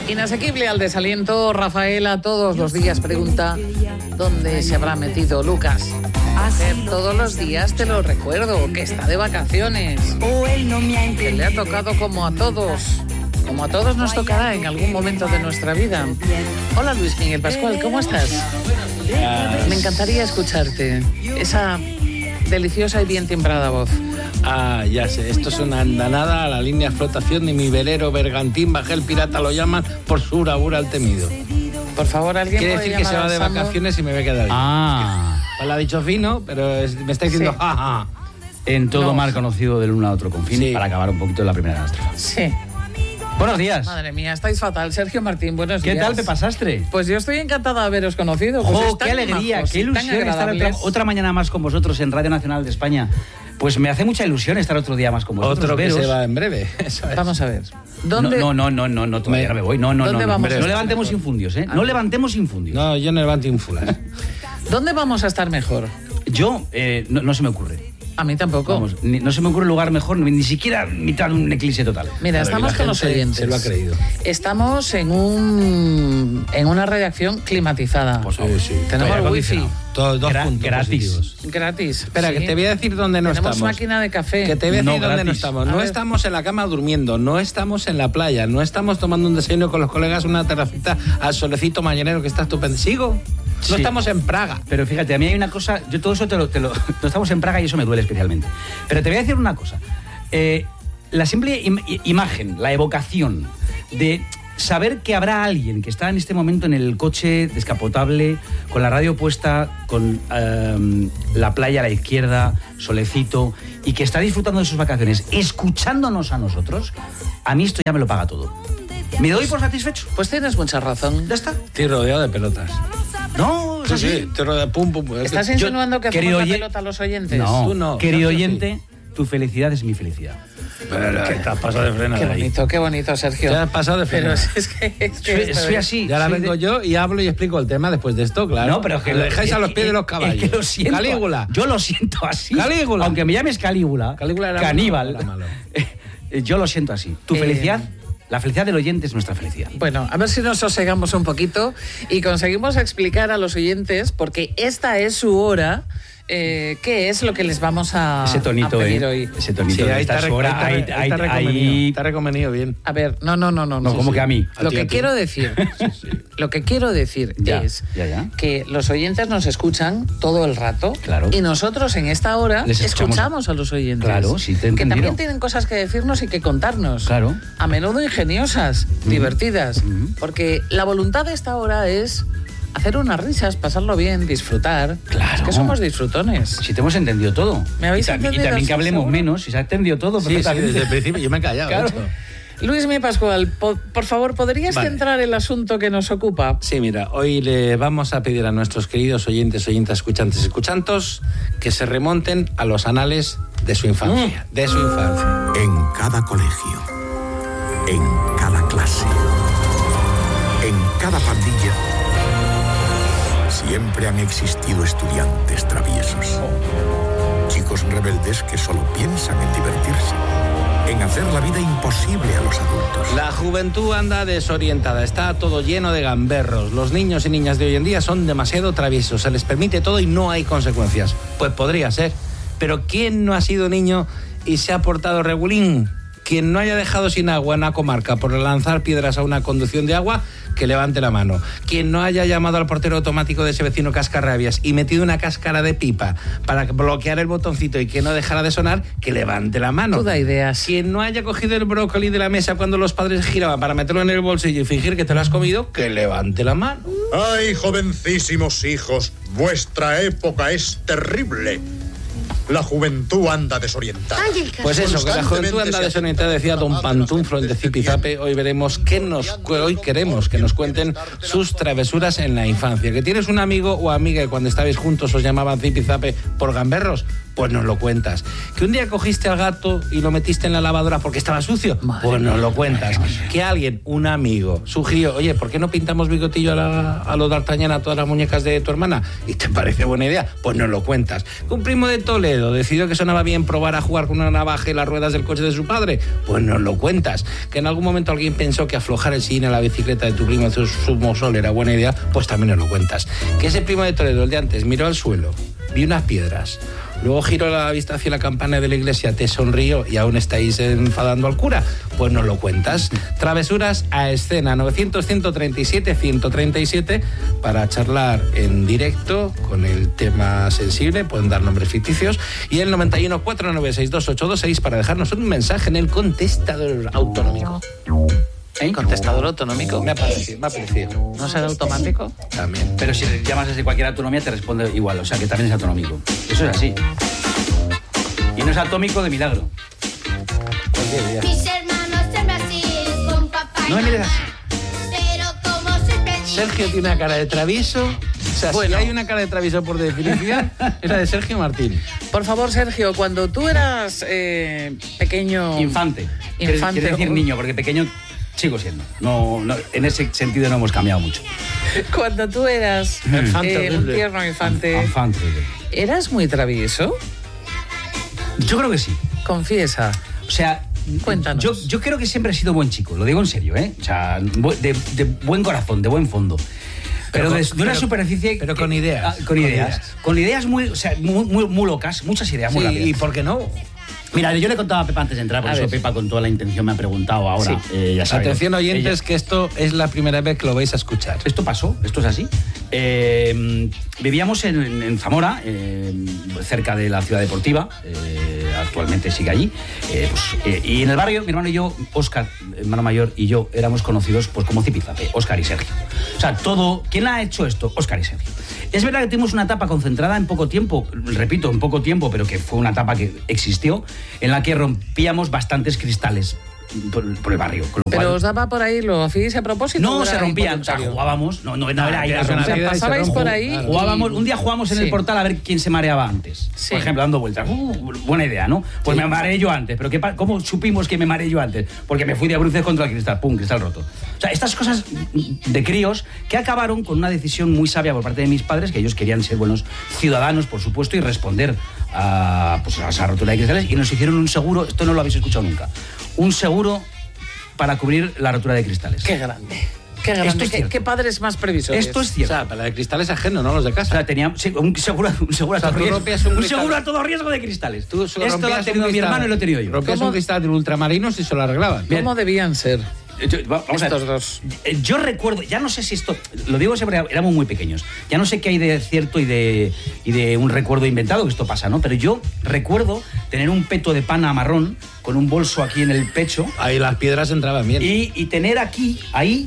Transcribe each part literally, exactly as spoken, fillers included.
Inasequible al desaliento, Rafaela todos los días pregunta ¿dónde se habrá metido Lucas? Que todos los días te lo recuerdo, que está de vacaciones, que le ha tocado como a todos, como a todos nos tocará en algún momento de nuestra vida. Hola Luis Miguel Pascual, ¿cómo estás? Me encantaría escucharte, esa deliciosa y bien timbrada voz. Ah, ya sé, esto es una andanada a la línea de flotación de mi velero bergantín, bajé el pirata, lo llaman por su bravura al temido. Por favor, alguien quiere puede decir que se va de Sandro? vacaciones y me voy a quedar ahí. Ah. Pues lo ha dicho fino, pero es, me está diciendo Sí. ja, ja. En todo No. mar conocido del uno a otro confín, Sí. para acabar un poquito la primera estrofa. Sí. Buenos días. Madre mía, estáis fatal. Sergio Martín, buenos ¿Qué días. tal te pasaste? Pues yo estoy encantada de haberos conocido. Pues ¡Jo, estáis qué alegría, majos, qué tan ilusión estar otra, agradables. otra mañana más con vosotros en Radio Nacional de España! Pues me hace mucha ilusión estar otro día más con vosotros. Otro que veros. se va en breve. Eso es. Vamos a ver. ¿Dónde? No, no, no, no, no, todavía no me voy. No, no, ¿Dónde no, no, vamos no, a no estar levantemos mejor? infundios, ¿eh? Ah. No levantemos infundios. No, yo no levanto ínfulas. ¿Dónde vamos a estar mejor? Yo, eh, no, no se me ocurre. A mí tampoco. Vamos, ni- no se me ocurre lugar mejor, ni, ni siquiera mitad de un eclipse total. Mira, Claro, y estamos la con los gente oyentes. se lo ha creído. Estamos en un en una redacción climatizada. Por favor. Sí, sí. Tenemos Aire el wifi acondicionado. Todos dos Gra- puntos gratis. positivos. gratis. Espera, Sí. que te voy a decir dónde no Tenemos estamos. máquina de café. Que te voy a decir No, dónde no gratis. estamos. A No ver. estamos en la cama durmiendo, no estamos en la playa, no estamos tomando un desayuno con los colegas en una terracita al solecito mañanero que está estupendo. ¿Sigo? No Sí. estamos en Praga. Pero fíjate, a mí hay una cosa, yo todo eso te lo, te lo- no estamos en Praga y eso me duele especialmente. Pero te voy a decir una cosa. Eh, la simple im- i- imagen, la evocación de saber que habrá alguien que está en este momento en el coche descapotable, con la radio puesta, con eh, la playa a la izquierda, solecito, y que está disfrutando de sus vacaciones, escuchándonos a nosotros, a mí esto ya me lo paga todo. ¿Me doy por satisfecho? Pues tienes mucha razón. ¿Ya está? Estoy rodeado de pelotas. No, es Sí, así. sí, estoy rodeado pum, pum, pum. ¿Estás Yo- insinuando que hacemos querido la oye- pelota a los oyentes? No, Tú no, querido Sergio, oyente, tu felicidad es mi felicidad. Pero, ¿qué te has pasado de freno Qué ahí? bonito, qué bonito, Sergio. Te has pasado de Pero freno. es que... Es que Soy, esto soy es- así. Y ahora soy vengo de- yo y hablo y explico el tema después de esto, claro. No, pero es que lo dejáis a los pies de los es caballos. que lo siento. Calígula. Yo lo siento así. Calígula. Aunque me llames Calígula, Calígula era caníbal. malo, era malo. eh, yo lo siento así. Tu Eh, felicidad, la felicidad del oyente es nuestra felicidad. Bueno, a ver si nos sosegamos un poquito y conseguimos explicar a los oyentes, porque esta es su hora, eh, qué es lo que les vamos a, Ese tonito, a pedir eh. hoy. Ese tonito Sí, de ahí está, estas rec- horas. ahí Ahí, está, ahí ahí, está recomenido, ahí- está recomenido bien. A ver, no, no, no, no. No, no. como que a mí. Lo A ti, que a ti. quiero decir, lo que quiero decir Ya, es ya, ya. que los oyentes nos escuchan todo el rato, Claro. y nosotros en esta hora Les escuchamos. escuchamos a los oyentes. Claro, sí, te he que entendido. también tienen cosas que decirnos y que contarnos. Claro. A menudo ingeniosas, divertidas, Ujú. porque la voluntad de esta hora es hacer unas risas, pasarlo bien, disfrutar. Claro. Es que somos disfrutones. Si te hemos entendido todo. ¿Me habéis y, tam- y entendido? también ¿Sí, que hablemos seguro? menos, si se ha entendido todo Sí, sí, perfectamente. desde el principio yo me he callado. Claro. de hecho. Luis Mi Pascual, po- por favor, ¿podrías Vale. centrar el asunto que nos ocupa? Sí, mira, hoy le vamos a pedir a nuestros queridos oyentes, oyentas, escuchantes, escuchantos, que se remonten a los anales de su infancia, de su infancia. En cada colegio, en cada clase, en cada pandilla, siempre han existido estudiantes traviesos. Chicos rebeldes que solo piensan en divertirse, en hacer la vida imposible a los adultos. La juventud anda desorientada, está todo lleno de gamberros. Los niños y niñas de hoy en día son demasiado traviesos, se les permite todo y no hay consecuencias. Pues podría ser, pero ¿quién no ha sido niño y se ha portado regulín? Quien no haya dejado sin agua en una comarca por lanzar piedras a una conducción de agua, que levante la mano. Quien no haya llamado al portero automático de ese vecino cascarrabias y metido una cáscara de pipa para bloquear el botoncito y que no dejara de sonar, que levante la mano. Tú da ideas. Quien no haya cogido el brócoli de la mesa cuando los padres giraban para meterlo en el bolsillo y fingir que te lo has comido, que levante la mano. ¡Ay, jovencísimos hijos! Vuestra época es terrible. La juventud anda desorientada. Pues eso, que la juventud anda desorientada, decía don Pantuflo en de Zipizape. Hoy veremos qué nos, hoy queremos que nos cuenten sus travesuras en la infancia. ¿Que tienes un amigo o amiga que cuando estabais juntos os llamaban Zipizape por gamberros? Pues nos lo cuentas. Que un día cogiste al gato y lo metiste en la lavadora porque estaba sucio, pues nos lo cuentas. Que alguien, un amigo, sugirió, oye, ¿por qué no pintamos bigotillo a, la, a lo d'Artagnan a todas las muñecas de tu hermana? ¿Y te parece buena idea? Pues nos lo cuentas. Que un primo de Toledo decidió que sonaba bien probar a jugar con una navaja y las ruedas del coche de su padre, pues nos lo cuentas. Que en algún momento alguien pensó que aflojar el sillín a la bicicleta de tu primo su sumosol era buena idea, pues también nos lo cuentas. Que ese primo de Toledo, el de antes, miró al suelo, vio unas piedras, luego giró la vista hacia la campana de la iglesia, te sonrió y aún estáis enfadando al cura, pues nos lo cuentas. Travesuras a escena, novecientos, ciento treinta y siete, ciento treinta y siete, para charlar en directo con el tema sensible, pueden dar nombres ficticios, y el noventa y uno, cuatro nueve seis, dos ocho dos seis para dejarnos un mensaje en el contestador autonómico. ¿Eh? ¿Contestador autonómico? Me ha parecido, me ha parecido. ¿No será automático? También. Pero si le llamas desde cualquier autonomía te responde igual, o sea que también es autonómico. Eso es así. Y no es atómico de milagro. Mis hermanos en Brasil con papá y No me mires mamá. Pero como soy pequeño, Sergio tiene una cara de travieso. O sea, Bueno. si hay una cara de travieso por definición, es la de Sergio Martín. Por favor, Sergio, cuando tú eras eh, pequeño... Infante. Infante. Quiero decir niño, porque pequeño sigo siendo. No, no, en ese sentido no hemos cambiado mucho. Cuando tú eras Infante, eh, un horrible. tierno infante, Infante. ¿eras muy travieso? Yo creo que sí. Confiesa. O sea, Cuéntanos. Yo, yo creo que siempre he sido buen chico, lo digo en serio, ¿eh? O sea, bu- de, de buen corazón, de buen fondo. Pero, Pero con- de, de una pero- superficie... pero que- con ideas, ah, con, con ideas. ideas. Con ideas muy, o sea, muy, muy, muy locas, muchas ideas muy Sí, rápidas. ¿y por qué no? Mira, yo le contaba a Pepa antes de entrar, por A eso ver. Pepa con toda la intención me ha preguntado ahora. Sí. Eh, ya sabe, Atención, oyentes, ella- que esto es la primera vez que lo vais a escuchar. Esto pasó, esto es así. Eh, vivíamos en, en Zamora, eh, cerca de la ciudad deportiva, eh, actualmente sigue allí. Eh, pues, eh, y en el barrio, mi hermano y yo, Óscar, hermano mayor, y yo éramos conocidos pues, como Zipizape, Óscar y Sergio. O sea, todo. ¿Quién ha hecho esto? Óscar y Sergio. Es verdad que tuvimos una etapa concentrada en poco tiempo, repito, en poco tiempo, pero que fue una etapa que existió, en la que rompíamos bastantes cristales por, por el barrio. Con lo ¿Pero cual- os daba por ahí, lo hacíais a propósito? no o se era rompían, o sea, involuntario? jugábamos, no, no, no era ir a que es una O sea, vida y se pasabais rompe. por ahí. Claro. Jugábamos, y- un día jugamos en Sí. el portal a ver quién se mareaba antes. Sí. Por ejemplo, dando vueltas. Uh, buena idea, ¿no? Pues Sí. me mareé yo antes. ¿Pero qué pa- cómo supimos que me mareé yo antes? Porque me fui de bruces contra el cristal. ¡Pum! Cristal roto. O sea, estas cosas de críos que acabaron con una decisión muy sabia por parte de mis padres, que ellos querían ser buenos ciudadanos, por supuesto, y responder a, pues, a esa rotura de cristales. Y nos hicieron un seguro, esto no lo habéis escuchado nunca, un seguro para cubrir la rotura de cristales. Qué grande. Qué grande. Esto es qué, cierto. qué padres más previsores. Esto es O cierto. sea, para la de cristales ajeno, no los de O casa. sea, teníamos sí, un seguro, un seguro, O sea, a todo tú riesgo, rompías un un cristal. seguro a todo riesgo de cristales. Tú Esto lo rompías ha un tenido mi cristal- hermano y lo he tenido yo. Rompías ¿Cómo? un cristal de ultramarinos y se lo arreglaban. Bien. ¿Cómo debían ser? Yo- va- vamos a ver. Estos dos. Eh, Yo recuerdo, ya no sé si esto, lo digo siempre, éramos muy pequeños, ya no sé qué hay de cierto y de, y de un recuerdo inventado, que esto pasa, ¿no? Pero yo recuerdo tener un peto de pana marrón con un bolso aquí en el pecho Ahí las piedras entraban bien. y, y tener aquí, ahí,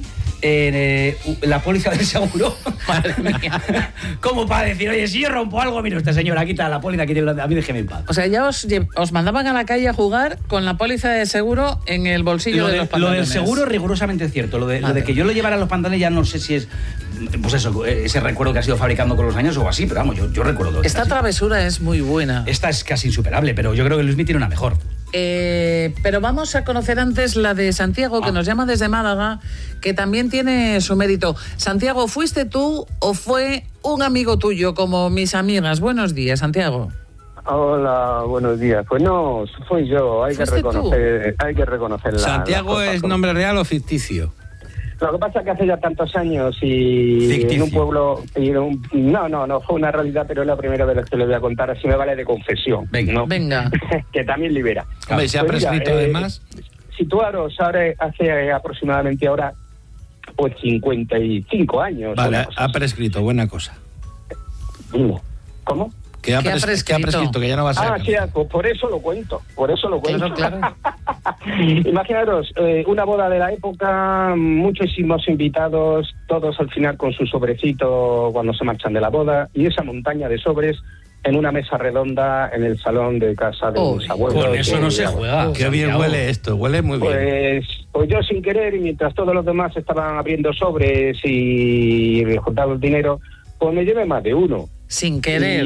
eh, la póliza del seguro. Madre mía. Como para decir, oye, si yo rompo algo, mira usted, señora, quita la póliza, quita la- a mí déjeme en paz. O sea, ya os, lle- os mandaban a la calle a jugar con la póliza de seguro en el bolsillo Lo, de, de- los lo pantalones. del seguro rigurosamente cierto. Lo de, lo Madre de que yo lo llevara a los pantalones ya no sé si es, pues eso, ese recuerdo que ha sido fabricando con los años o así, pero vamos, yo, yo recuerdo. Esta casi- travesura es muy buena. Esta es casi insuperable, pero yo creo que Luismi tiene una mejor. Eh, pero vamos a conocer antes la de Santiago, que Ah. nos llama desde Málaga, que también tiene su mérito. Santiago, ¿fuiste tú o fue un amigo tuyo como mis amigas? Buenos días, Santiago. Hola, buenos días. Pues no, fui yo. Hay que ¿Fuiste tú? reconocer, hay que reconocer la- ¿Santiago las cosas es como- nombre real o ficticio? Lo que pasa es que hace ya tantos años y Ficticio. en un pueblo y en un- no, no, no fue una realidad, pero es la primera vez que le voy a contar, así me vale de confesión. Venga. ¿no? Venga. Que también libera. Hombre, se ha Pues mira, prescrito eh, además. Situaros ahora hace aproximadamente ahora pues cincuenta y cinco años. Vale, una cosa ha así. prescrito, buena cosa. Dime, ¿Cómo? Que ha, ¿Qué ha pres- que ha prescrito? prescrito, que ya no va a ser. Ah, sí, pues por eso lo cuento, por eso lo cuento. Claro, claro. Imaginaros, eh, una boda de la época, muchísimos invitados, todos al final con su sobrecito cuando se marchan de la boda, y esa montaña de sobres en una mesa redonda en el salón de casa de Uy, mis abuelos. Con eso no se Que- juega. Qué bien Santiago. huele esto, huele muy bien. Pues, pues yo sin querer, y mientras todos los demás estaban abriendo sobres y juntando el dinero, pues me llevé más de uno. Sin querer. Y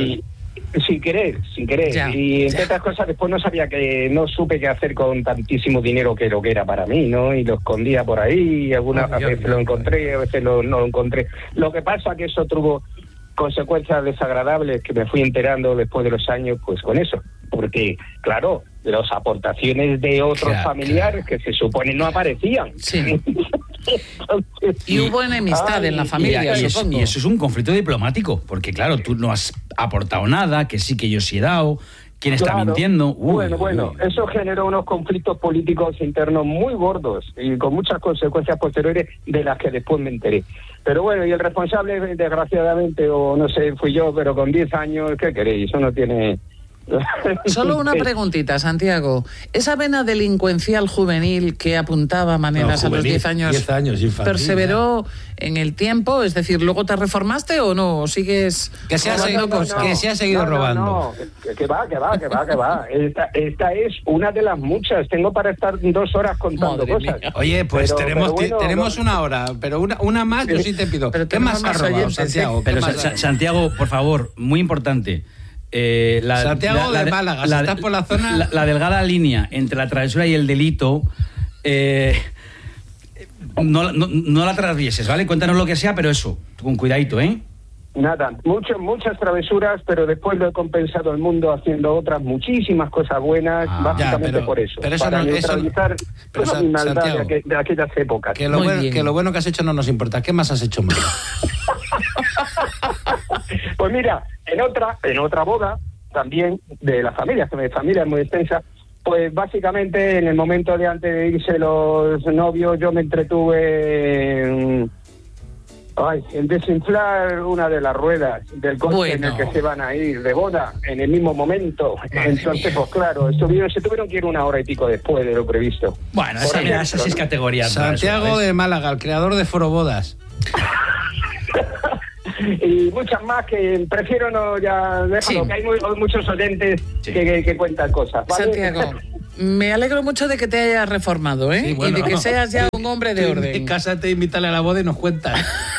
Sin querer, sin querer. Ya, y entre ya. otras cosas, después no sabía que, no supe qué hacer con tantísimo dinero que lo que era para mí, ¿no? Y lo escondía por ahí, y algunas Ay, veces ay, lo ay, encontré, a veces lo, no lo encontré. Lo que pasa que eso tuvo consecuencias desagradables que me fui enterando después de los años, pues con eso. Porque, claro, las aportaciones de otros Claro, familiares que se supone no aparecían. Sí. Entonces, Y hubo enemistad ay, en la Y, familia, y es- supongo. y eso es un conflicto diplomático, porque claro, tú no has aportado nada, que sí que yo sí he dado, quién está claro. mintiendo. Uy, bueno, bueno, uy. eso generó unos conflictos políticos internos muy gordos y con muchas consecuencias posteriores de las que después me enteré. Pero bueno, y el responsable, desgraciadamente, o no sé, fui yo, pero con diez años, ¿qué queréis? Eso no tiene... Solo una preguntita, Santiago. Esa vena delincuencial juvenil que apuntaba maneras No, a los juvenil, diez años, diez años, infantil, ¿perseveró en el tiempo? Es decir, ¿luego te reformaste o no? ¿O sigues Que se ha robando seguido- cosas? que se ha seguido no, no, robando. No, que, que va, que va, que va, que va. Esta, esta es una de las muchas. Tengo para estar dos horas contando Madre cosas. mía. Oye, pues Pero- tenemos, pero bueno, ti- tenemos no- una hora, pero una, una más yo sí te pido. Pero ¿Qué tenemos más has más robado, oyentes, Santiago? ¿eh? ¿Qué Pero más Sa- Sa- has- Santiago, por favor, muy importante. Eh, la, Santiago de Málaga, si estás por la zona- La, la delgada línea entre la travesura y el delito, eh, no, no, no la travieses, ¿vale? Cuéntanos lo que sea, pero eso, con cuidadito, ¿eh? Nada, muchas, muchas travesuras, pero después lo he compensado el mundo haciendo otras muchísimas cosas buenas, Ah, básicamente ya, pero- por eso. pero eso para no- eso no- neutralizar pero toda San- mi maldad de, Santiago, aqu- de aquellas épocas. Que lo, Muy bueno, bien. que lo bueno que has hecho no nos importa. ¿Qué más has hecho mal? Pues mira, en otra, en otra boda, también de la familia, que mi familia es muy extensa, pues básicamente en el momento de antes de irse los novios, yo me entretuve en, ay, en desinflar una de las ruedas del coche Bueno. en el que se van a ir de boda en el mismo momento. Madre Entonces, mía. pues claro, estuvieron, se tuvieron que ir una hora y pico después de lo previsto. Bueno, Por esa, mira, ejemplo, esas seis ¿no? categorías. Santiago ¿sabes? de Málaga, el creador de Forobodas. Y muchas más que prefiero no ya déjalo, Sí. que hay muy- muchos oyentes Sí. que, que- que cuentan cosas, ¿vale? Santiago, me alegro mucho de que te hayas reformado, ¿eh? Sí, bueno. Y de que seas ya un hombre de orden. Cásate, invítale a la boda y nos cuentas.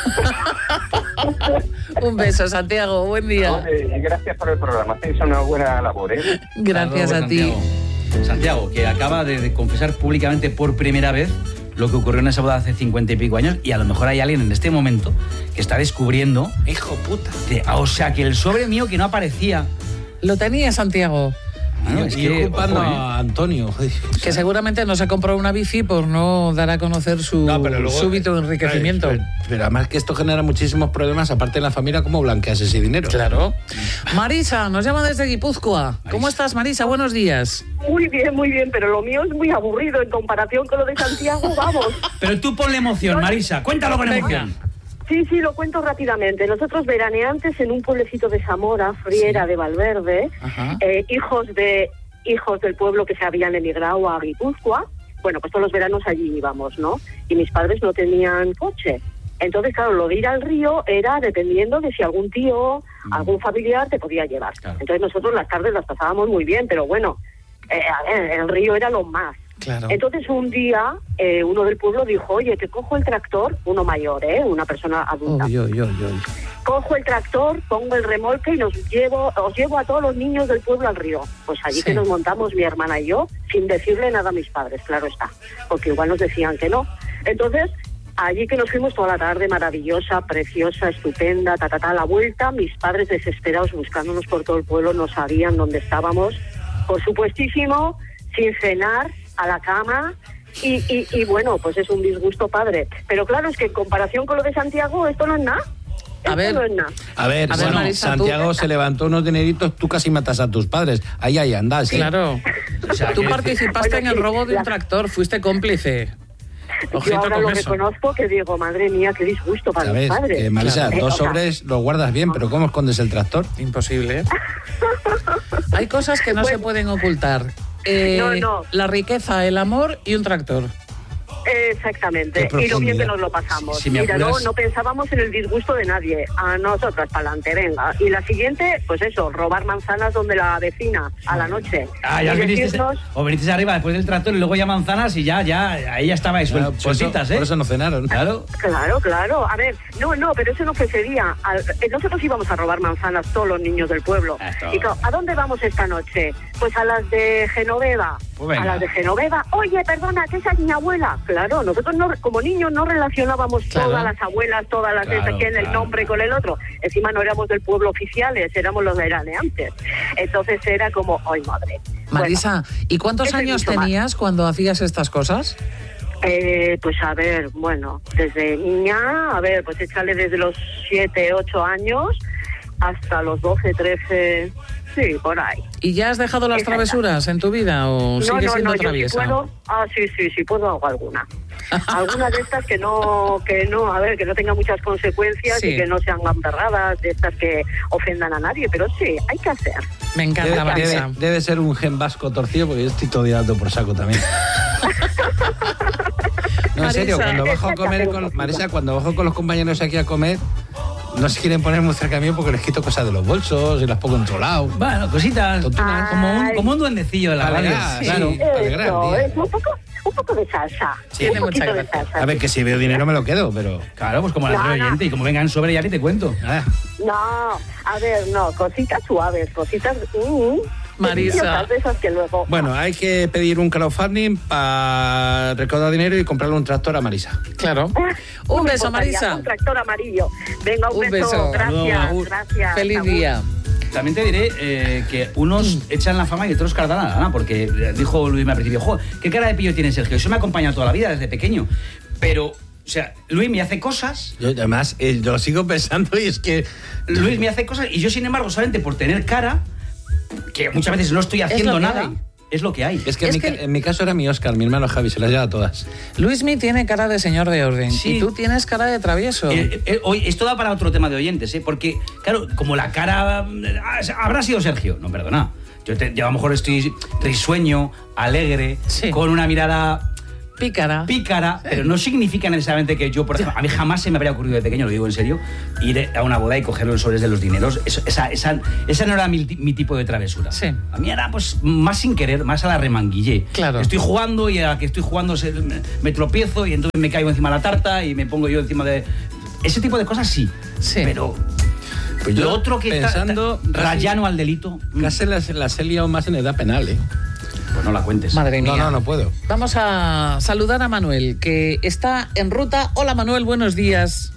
Un beso, Santiago. Buen día. Vale, gracias por el programa, hacéis una buena labor, ¿eh? Gracias Hasta a luego, ti. Santiago. Santiago, que acaba de, de confesar públicamente por primera vez lo que ocurrió en esa boda hace cincuenta y pico años, y a lo mejor hay alguien en este momento que está descubriendo, Hijo puta. de- ah, o sea, que el sobre mío que no aparecía. Lo tenía Santiago, Ah, Y es ir que, culpando ojo, ¿eh? a Antonio. que seguramente no se compró una bici por no dar a conocer su No, pero luego- súbito enriquecimiento. Pero, pero además que esto genera muchísimos problemas, aparte en la familia, ¿cómo blanqueas ese dinero? Claro. Marisa, nos llama desde Guipúzcoa. ¿Cómo Marisa. estás, Marisa? Buenos días. Muy bien, muy bien, pero lo mío es muy aburrido en comparación con lo de Santiago, vamos. Pero tú ponle emoción, Marisa, cuéntalo con Venga. emoción. Sí, sí, lo cuento rápidamente. Nosotros veraneantes en un pueblecito de Zamora, Friera de Valverde, Ajá. eh, hijos de hijos del pueblo que se habían emigrado a Guipúzcoa, bueno, pues todos los veranos allí íbamos, ¿no? Y mis padres no tenían coche. Entonces, claro, lo de ir al río era dependiendo de si algún tío, algún familiar te podía llevar. Claro. Entonces nosotros las tardes las pasábamos muy bien, pero bueno, eh, a ver, el río era lo más. Claro. Entonces un día eh, uno del pueblo dijo, oye, que cojo el tractor, uno mayor, ¿eh? Una persona adulta. Uy, uy, uy, uy. Cojo el tractor, pongo el remolque y los llevo, os llevo a todos los niños del pueblo al río. Pues allí Sí. que nos montamos mi hermana y yo, sin decirle nada a mis padres, claro está, porque igual nos decían que no. Entonces, allí que nos fuimos toda la tarde, maravillosa, preciosa, estupenda, ta, ta, ta, la vuelta, mis padres desesperados buscándonos por todo el pueblo, no sabían dónde estábamos, por supuestísimo, sin cenar, a la cama. Y, y, y bueno, pues es un disgusto padre. Pero claro, es que en comparación con lo de Santiago, esto no es nada. A Esto ver. no es nada. A ver, A ver, bueno, Marisa, tú- Santiago se levantó unos dineritos, tú casi matas a tus padres. Ahí, ahí andas. ¿eh? Claro. O sea, Tú quiero participaste Bueno, en el sí, robo de un la- tractor, fuiste cómplice. Yo Ojito ahora con lo eso. reconozco que digo, madre mía, qué disgusto para ¿Sabes? mis padres. Que, Marisa, Eh, dos o sea, sobres los guardas bien, pero ¿cómo escondes el tractor? Imposible. ¿eh? Hay cosas que no se pueden ocultar. Eh, No, no. La riqueza, el amor y un tractor. Exactamente, y lo bien que nos lo pasamos. Si, si Mira, no, apuras... no pensábamos en el disgusto de nadie, a nosotras para adelante, venga. Y la siguiente, pues eso, robar manzanas donde la vecina a la noche. Ah, ya viniste, decirnos... o viniste arriba después del tractor y luego ya manzanas y ya, ya, ahí ya estaba eso, Claro, sueltitas, eso, ¿eh? Por eso no cenaron. Claro. Claro, claro. A ver, no, no, pero eso no fue ese día. Al, eh, nosotros íbamos a robar manzanas todos los niños del pueblo. Esto. Y claro, ¿a dónde vamos esta noche? Pues a las de Genoveva. Pues a las de Genoveva. Oye, perdona, que esa es mi abuela. Claro, nosotros no, como niños no relacionábamos Claro. todas las abuelas, todas las Claro, esas, que en el claro. nombre con el otro. Encima no éramos del pueblo oficiales, éramos los veraneantes. Entonces era como, ¡ay, madre! Marisa, ¿y cuántos ese años mucho más. tenías cuando hacías estas cosas? Eh, pues a ver, bueno, desde niña, a ver, pues échale desde los siete, ocho años hasta los doce, trece, sí, por ahí. ¿Y ya has dejado las Exacto. travesuras en tu vida o No, sigues no, siendo no, yo sí traviesa? puedo, ah, sí, sí, sí puedo hago alguna. Alguna de estas que no, que no, a ver, que no tenga muchas consecuencias Sí. y que no sean gamberradas, de estas que ofendan a nadie, pero sí, hay que hacer. Me encanta, Debe, Marisa. debe- debe ser un gen vasco torcido porque yo estoy todo día dando por saco también. No, en serio, Marisa, cuando bajo a comer con Marisa, cuando bajo con los compañeros aquí a comer, no se quieren poner muy cerca mío porque les quito cosas de los bolsos y las pongo en otro lado. Bueno, cositas, Tontunas. como un, Ay. como un duendecillo de la radio. Alegrar, sí. Claro. Alegrar, Eso, tío. es un poco, un poco de salsa. Tiene un mucha poquito de gracia. salsa. A ver, que si veo dinero me lo quedo, pero... Claro, pues como la No, anterior no. oyente, y como vengan sobre ya ni te cuento. Ah, No, a ver, no, cositas suaves, cositas... Mm, Marisa. deliciosas, de esas que luego... bueno, hay que pedir un crowdfunding para recaudar dinero y comprarle un tractor a Marisa. Claro. Ah, Un no me beso, importaría, Marisa. Un tractor amarillo. Venga, un, Un beso. Gracias, Agur. gracias. Feliz Agur. día. También te diré eh, que unos echan la fama y otros cardan la lana, porque eh, dijo Luis al principio, jo, ¿qué cara de pillo tiene Sergio? Eso me ha acompañado toda la vida desde pequeño. Pero, o sea, Luis me hace cosas, Yo, además, eh, yo lo sigo pensando y es que... Luis me hace cosas, y yo, sin embargo, solamente por tener cara, que muchas veces no estoy haciendo lo que nada, hay. es lo que hay. Es que, Es en, mi, que- ca- en mi caso era mi Oscar, mi hermano Javi, se las lleva todas. Luismi tiene cara de señor de orden Sí. y tú tienes cara de travieso. Eh, eh, hoy, esto da para otro tema de oyentes, ¿eh? Porque, claro, como la cara... eh, habrá sido Sergio. No, perdona. Yo, te- yo a lo mejor estoy risueño, alegre, Sí. con una mirada Pícara. pícara, pero no significa necesariamente que yo, por ejemplo, a mí jamás se me habría ocurrido de pequeño, lo digo en serio, ir a una boda y coger los sobres de los dineros. Eso- esa, esa, esa no era mi, mi tipo de travesura. Sí. A mí era pues más sin querer, más a la remanguillé. Claro. Estoy jugando y a la que estoy jugando se- me, me tropiezo y entonces me caigo encima de la tarta y me pongo yo encima de... Ese tipo de cosas sí, Sí. pero... Pues yo lo otro que pensando, está casi- rayano al delito, mm, Casi las, las he liado más en edad penal, ¿eh? pues no la cuentes. Madre mía. No, no, no puedo. Vamos a saludar a Manuel, que está en ruta. Hola, Manuel, buenos días.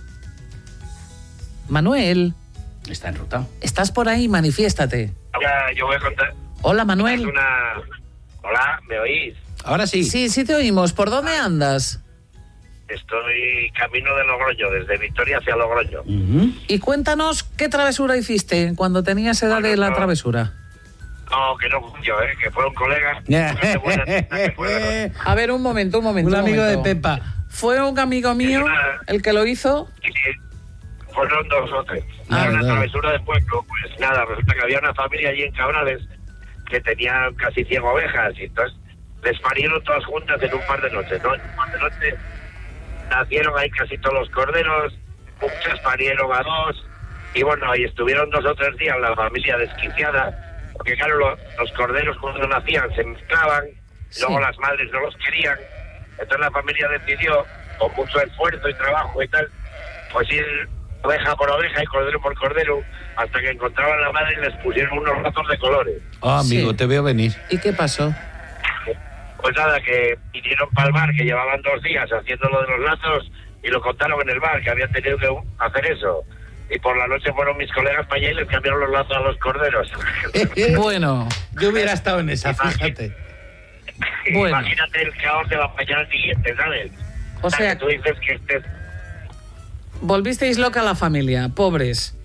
Manuel, Está en ruta. ¿estás por ahí? Manifiéstate. Ahora yo voy a contar Hola, Manuel. una... Hola, ¿me oís? Ahora sí. Sí, sí te oímos. ¿Por dónde andas? Estoy camino de Logroño, desde Victoria hacia Logroño. Ujú. Y cuéntanos qué travesura hiciste cuando tenías edad de la travesura. No, que no fui yo, ¿eh? Que fueron colegas. Gente buena, que fueron. A ver, un momento, un momento. Un amigo de momento. Pepa. ¿Fue un amigo mío el que lo hizo? Y fueron dos o tres. Ah, Era una verdad. travesura de pueblo. Pues nada, resulta que había una familia allí en Cabrales que tenía casi cien ovejas y entonces les parieron todas juntas en un par de noches, ¿no? En un par de noches nacieron ahí casi todos los corderos, muchas parieron a dos y bueno, ahí estuvieron dos o tres días la familia desquiciada, porque claro, lo- los corderos cuando nacían se mezclaban, Sí. luego las madres no los querían, entonces la familia decidió, con mucho esfuerzo y trabajo y tal, pues ir oveja por oveja y cordero por cordero, hasta que encontraban a la madre y les pusieron unos lazos de colores. Oh, amigo, Sí. te veo venir. ¿Y qué pasó? Pues nada, que vinieron para el bar, que llevaban dos días haciendo lo de los lazos y lo contaron en el bar, que habían tenido que hacer eso. Y por la noche fueron mis colegas para allá y les cambiaron los lazos a los corderos. Bueno, Yo hubiera estado en esa, fíjate. Bueno. Imagínate el caos de la mañana siguiente, ¿sabes? O sea- que tú dices que este... volvisteis loca a la familia, pobres.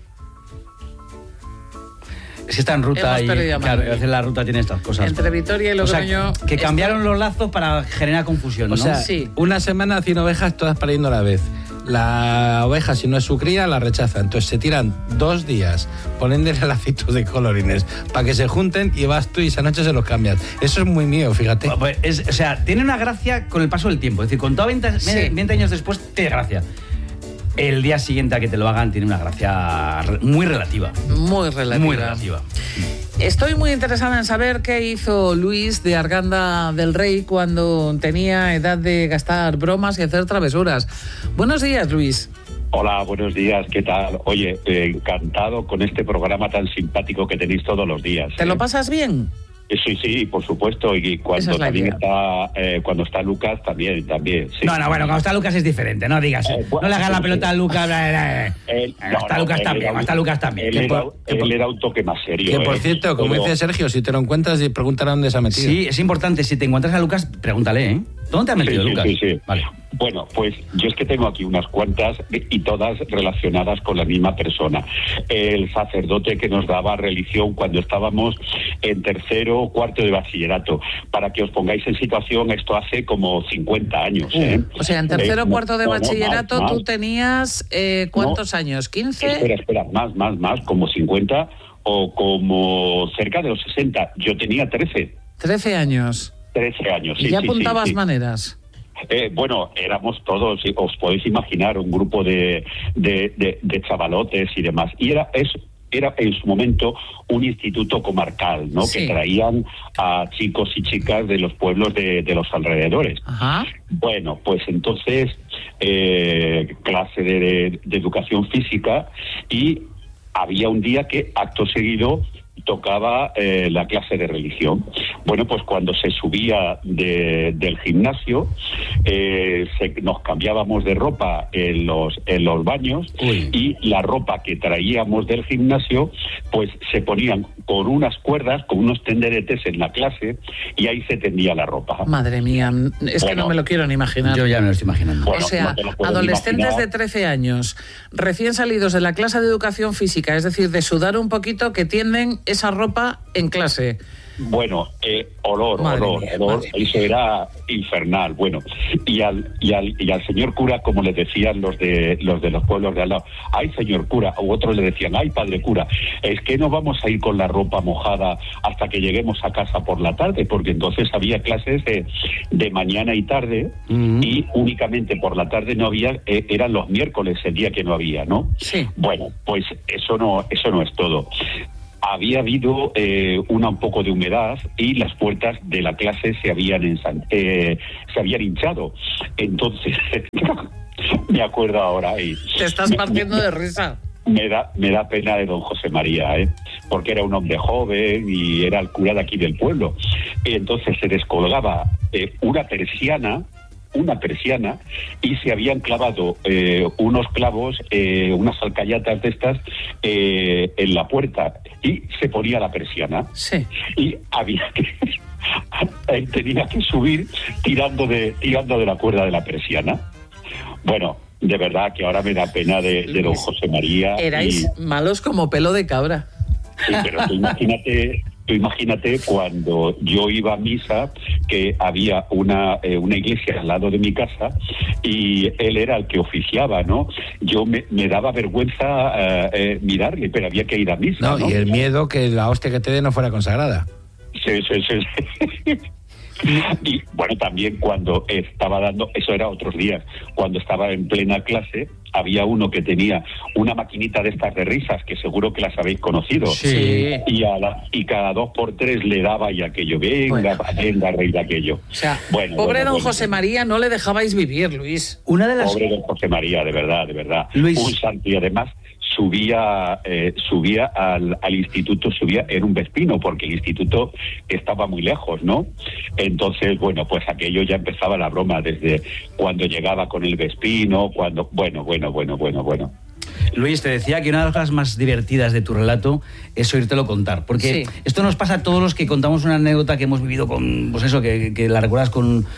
Es que está en ruta Hemos y perdido a claro, Manuel. a veces la ruta tiene estas cosas. Entre Vitoria y O sea, Logroño. que cambiaron esto- los lazos para generar confusión, ¿no? O sea, Sí. una semana cien ovejas todas pariendo a la vez. La oveja, si no es su cría, la rechaza. Entonces se tiran dos días poniéndole lacitos de colorines para que se junten y vas tú y esa noche se los cambias. Eso es muy mío, fíjate. Pues es, o sea, tiene una gracia con el paso del tiempo. Es decir, con todo veinte, sí. veinte años después, tiene gracia. El día siguiente a que te lo hagan tiene una gracia muy relativa. Muy relativa. Muy relativa. Estoy muy interesada en saber qué hizo Luis de Arganda del Rey cuando tenía edad de gastar bromas y hacer travesuras. Buenos días, Luis. Hola, buenos días, ¿qué tal? Oye, eh, encantado con este programa tan simpático que tenéis todos los días. ¿Te ¿eh? lo pasas bien? Sí, sí, por supuesto, y cuando es también está eh, cuando está Lucas también, también. Sí. No, no, bueno, cuando está Lucas es diferente, no digas, eh, bueno, no le hagas la pelota a Lucas. Eh, eh. Hasta no, Lucas también, hasta Lucas también. Él, era, por, él por, era un toque más serio. Que por eh. cierto, como Pero... dice Sergio, si te lo encuentras, pregúntale dónde se ha metido. Sí, es importante, si te encuentras a Lucas, pregúntale, ¿eh? ¿Dónde te has metido, sí, Lucas? Sí, sí, sí. Vale. Bueno, pues yo es que tengo aquí unas cuantas y todas relacionadas con la misma persona. El sacerdote que nos daba religión cuando estábamos en tercero o cuarto de bachillerato. Para que os pongáis en situación, esto hace como cincuenta años. ¿eh? O sea, en tercero o eh, cuarto de no, bachillerato no, más, tú más. tenías, eh, ¿cuántos no, años? ¿quince? Espera, espera, más, más, más, como cincuenta o como cerca de los sesenta. Yo tenía trece. trece años. trece años, sí. ¿Y ya sí, apuntabas sí, sí. maneras? Eh, bueno, éramos todos, os podéis imaginar, un grupo de, de, de, de chavalotes y demás. Y era eso. Era en su momento un instituto comarcal, ¿no? Sí. Que traían a chicos y chicas de los pueblos de, de los alrededores. Ajá. Bueno, pues entonces eh, clase de, de, de educación física y había un día que acto seguido tocaba eh, la clase de religión. Bueno, pues cuando se subía de, del gimnasio, eh, se, nos cambiábamos de ropa en los, en los baños. Uy. Y la ropa que traíamos del gimnasio, pues se ponían con unas cuerdas, con unos tenderetes en la clase, y ahí se tendía la ropa. Madre mía, es bueno, que no me lo quiero ni imaginar. Yo ya me lo estoy imaginando. Bueno, o sea, no adolescentes imaginar. de trece años, recién salidos de la clase de educación física, es decir, de sudar un poquito, que tienden esa ropa en clase. Bueno, eh, olor, madre olor, mía, olor, eso era infernal. Bueno, y al, y al y al señor cura, como le decían los de los de los pueblos de al lado, ay señor cura, u otros le decían, ay padre cura, es que no vamos a ir con la ropa mojada hasta que lleguemos a casa por la tarde, porque entonces había clases de, de mañana y tarde, uh-huh. y únicamente por la tarde no había, eh, eran los miércoles el día que no había, ¿no? Sí. Bueno, pues eso no, eso no es todo. Había habido eh, una un poco de humedad y las puertas de la clase se habían ensan- eh, se habían hinchado. Entonces, me acuerdo ahora. Y Te estás partiendo me, de risa. Me da, me da pena de don José María, ¿eh? Porque era un hombre joven y era el cura de aquí del pueblo. Y entonces se descolgaba eh, una persiana, una persiana y se habían clavado eh, unos clavos, eh, unas alcayatas de estas eh, en la puerta y se ponía la persiana. Sí. Y había que él tenía que subir tirando de tirando de la cuerda de la persiana. Bueno, de verdad que ahora me da pena de, de don José María. Erais y... malos como pelo de cabra. Sí, pero tú imagínate, tú imagínate cuando yo iba a misa, que había una, eh, una iglesia al lado de mi casa y él era el que oficiaba, ¿no? Yo me, me daba vergüenza eh, eh, mirarle, pero había que ir a misa, no, ¿no? Y el miedo que la hostia que te dé no fuera consagrada. Sí, sí, sí. Y bueno, también cuando estaba dando, eso era otros días, cuando estaba en plena clase, había uno que tenía una maquinita de estas de risas, que seguro que las habéis conocido. Sí. Y, a la, y cada dos por tres le daba y aquello, venga, bueno. venga, rey de aquello. O sea, bueno, pobre bueno, don bueno. José María, no le dejabais vivir, Luis. Una de las... Pobre don José María, de verdad, de verdad. Luis... Un santo, y además subía eh, subía al, al instituto, subía en un Vespino, porque el instituto estaba muy lejos, ¿no? Entonces, bueno, pues aquello ya empezaba la broma desde cuando llegaba con el Vespino, cuando... Bueno, bueno, bueno, bueno, bueno. Luis, te decía que una de las cosas más divertidas de tu relato es oírtelo contar, porque sí. esto nos pasa a todos los que contamos una anécdota que hemos vivido con, pues eso, que, que la recuerdas con...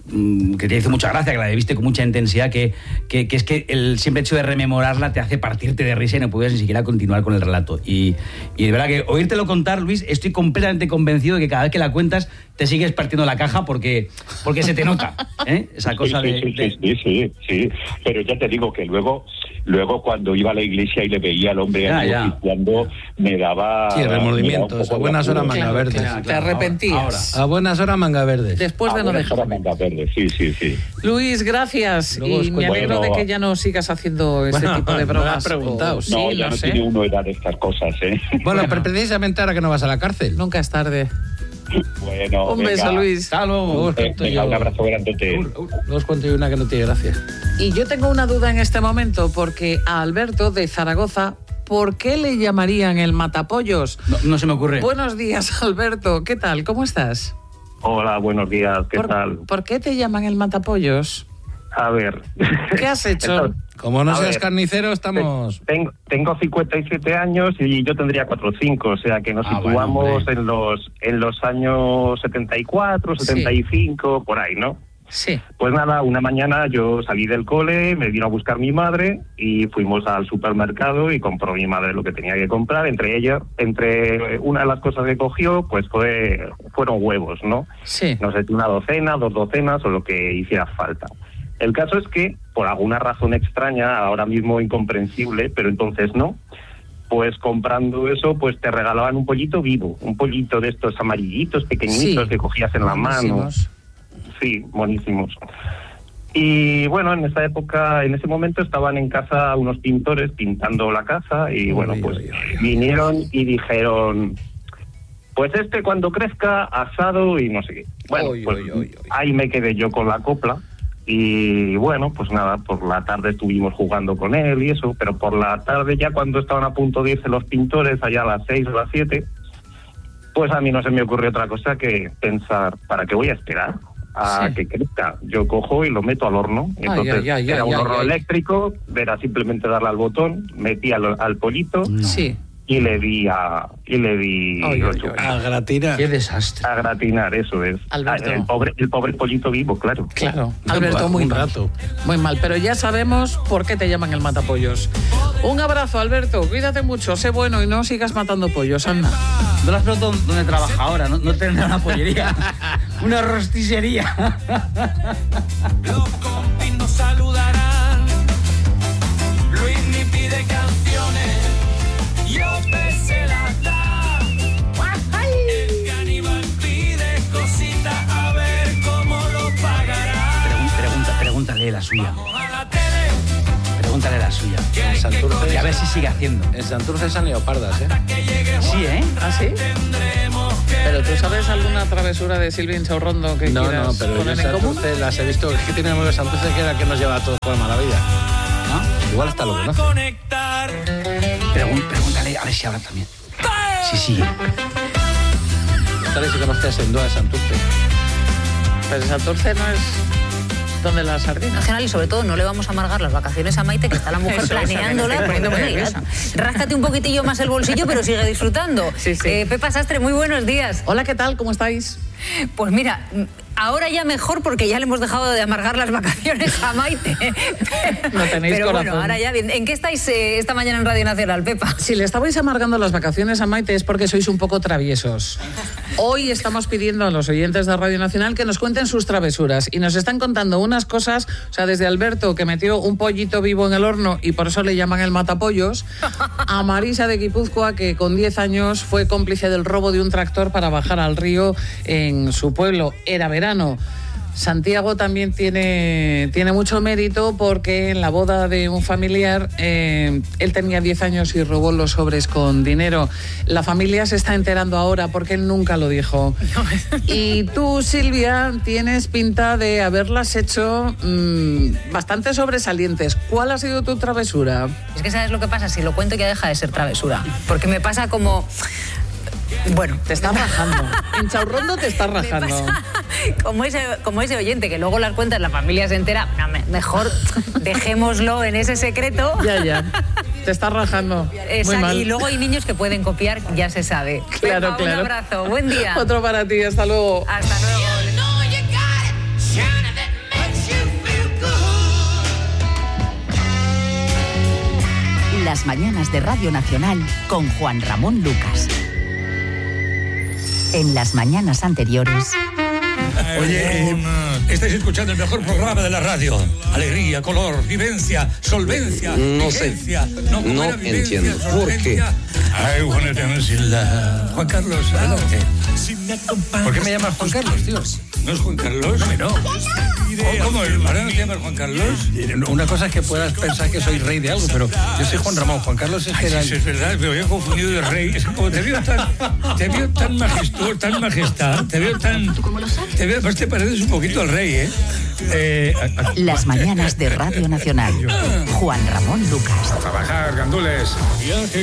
que te hizo mucha gracia, que la viste con mucha intensidad, que, que, que es que el simple hecho de rememorarla te hace partirte de risa y no puedes ni siquiera continuar con el relato. Y, y de verdad que oírtelo contar, Luis, estoy completamente convencido de que cada vez que la cuentas te sigues partiendo la caja porque, porque se te nota, ¿eh? Esa cosa sí, de... Sí, de... sí, sí, sí, pero ya te digo que luego, luego cuando iba a la iglesia y le veía al hombre ya, ya. cuando me daba... Sí, remordimientos, a buenas horas manga verdes. Claro, te arrepentías. Ahora, a buenas horas manga verdes. Después de no dejar. Manga verdes, sí, sí, sí. Luis, gracias. Luego y me alegro bueno, de que ya no sigas haciendo este bueno, tipo de me bromas. has preguntado. O, sí, No, ya no no sé. tiene uno edad de estas cosas, ¿eh? Bueno, Bueno. pero precisamente ahora que no vas a la cárcel. Nunca es tarde. Bueno, Un venga. beso, Luis. Hasta luego. Luego os Eh, cuento venga, yo- un abrazo grandote. Luego os cuento yo una que no tiene gracia. Y yo tengo una duda en este momento, porque a Alberto de Zaragoza, ¿por qué le llamarían el matapollos? No, no se me ocurre. Buenos días, Alberto. ¿Qué tal? ¿Cómo estás? Hola, buenos días, ¿qué ¿Por, tal? ¿Por qué te llaman el matapollos? A ver. ¿Qué has hecho? Entonces, Como no a seas ver, carnicero, estamos... Tengo, tengo cincuenta y siete años y yo tendría cuatro o cinco, o sea que nos Ah, situamos bueno, hombre. en los en los años setenta y cuatro, setenta y cinco, por ahí, ¿no? Sí. Pues nada, una mañana yo salí del cole, me vino a buscar mi madre y fuimos al supermercado y compró mi madre lo que tenía que comprar. Entre ellas, entre una de las cosas que cogió, pues fue fueron huevos, ¿no? Sí. No sé, una docena, dos docenas o lo que hiciera falta. El caso es que, por alguna razón extraña, ahora mismo incomprensible, pero entonces no, pues comprando eso, pues te regalaban un pollito vivo, un pollito de estos amarillitos, pequeñitos, Sí. que cogías en la mano. Buenísimos. Sí, buenísimos. Y bueno, en esa época, en ese momento estaban en casa unos pintores pintando la casa y bueno, Uy, pues uy, uy, uy. vinieron y dijeron, pues este cuando crezca, asado y no sé qué. Bueno, Uy, pues uy, uy, uy. ahí me quedé yo con la copla y bueno, pues nada, por la tarde estuvimos jugando con él y eso, pero por la tarde ya cuando estaban a punto de irse los pintores, allá a las seis o las siete, pues a mí no se me ocurrió otra cosa que pensar, ¿para qué voy a esperar a Sí. que crezca? Yo cojo y lo meto al horno. Entonces ay, ay, era ay, un ay, horno ay. eléctrico, era simplemente darle al botón, metí al, al pollito Sí. y le di a y le di Ay, lo ay, chupé. A gratina. Qué desastre. A gratinar, eso es. Alberto. Ah, el pobre el pobre pollito vivo, claro. Claro. Un Alberto, rato, muy un mal. rato. Muy mal, pero ya sabemos por qué te llaman el matapollos. Un abrazo, Alberto. Cuídate mucho, sé bueno y no sigas matando pollos, anda. No le has preguntado dónde trabaja ahora, no, no tendrá una pollería, una rosticería. Los compis nos saludarán. Luis ni pide canciones. Yo se las da. El caníbal pide cositas a ver cómo lo pagará. Pregun- pregunta, pregúntale la suya. A la tele. Pregúntale la suya. En Santurce, Y a ver si sigue haciendo. en Santurce son leopardas, ¿eh? Sí, ¿eh? ¿Ah, sí? Pero tú sabes alguna travesura de Silvia Inchaurrondo que No, quieras no, pero yo poner en común? Santurce las he visto. Es que tiene amigos Santurce que era el que nos lleva a todos por mala vida. ¿No? Igual hasta lo conoce. Conectar. Pregun- pregúntale a ver si habla también. Sí, sí. Tal vez si conoces en Dúa de Santurce. Pero Santurce no es donde la sardina. En general, y sobre todo, no le vamos a amargar las vacaciones a Maite, que está la mujer Eso, eso, planeándola. que me estoy Bueno, poniendo bueno, nerviosa. ya, ráscate un poquitillo más el bolsillo, pero sigue disfrutando. Sí, sí. Eh, Pepa Sastre, muy buenos días. Hola, ¿qué tal? ¿Cómo estáis? Pues mira, ahora ya mejor porque ya le hemos dejado de amargar las vacaciones a Maite. No tenéis Pero corazón. bueno, ahora ya bien. ¿En qué estáis eh, esta mañana en Radio Nacional, Pepa? Si le estabais amargando las vacaciones a Maite es porque sois un poco traviesos. Hoy estamos pidiendo a los oyentes de Radio Nacional que nos cuenten sus travesuras y nos están contando unas cosas, o sea, desde Alberto, que metió un pollito vivo en el horno y por eso le llaman el matapollos, a Marisa de Guipúzcoa, que con diez años fue cómplice del robo de un tractor para bajar al río en su pueblo. Era verano. Santiago también tiene, tiene mucho mérito porque en la boda de un familiar eh, él tenía diez años y robó los sobres con dinero. La familia se está enterando ahora porque él nunca lo dijo. Y tú, Silvia, tienes pinta de haberlas hecho mmm, bastante sobresalientes. ¿Cuál ha sido tu travesura? Es que ¿sabes lo que pasa? Si lo cuento ya deja de ser travesura. Porque me pasa como... Bueno, te estás rajando. En Chaurrondo te estás rajando. Me pasa como ese, como ese oyente que luego las cuentas, la familia se entera. No, me- mejor dejémoslo en ese secreto. Ya, ya. Te estás rajando. Muy Exacto, mal. y luego hay niños que pueden copiar, ya se sabe. Claro, Pepa, claro. Un abrazo, buen día. Otro para ti, hasta luego. Hasta luego. Las mañanas de Radio Nacional con Juan Ramón Lucas. En las mañanas anteriores... Oye, eh, estáis escuchando el mejor programa de la radio. Alegría, color, vivencia, solvencia, No vigencia. sé, No, ¿cómo no era? Vivencia, entiendo. ¿Por qué? solvencia. Ay, bueno, tenemos la... Juan Carlos, adelante. ¿Por qué me llamas Juan Carlos, tío? ¿No es Juan Carlos? No. ¿Cómo, ¿Cómo? ¿Ahora no te llamas Juan Carlos? Una cosa es que puedas pensar que soy rey de algo, pero yo soy Juan Ramón. Juan Carlos es que Ay, era... sí, es verdad, me había confundido de rey. Es que como te veo tan, te veo tan majestuoso, tan majestad, te veo tan... Te veo, pues te pareces un poquito al rey, ¿eh? eh a, a, Las mañanas de Radio Nacional. Juan Ramón Lucas. a trabajar, gandules.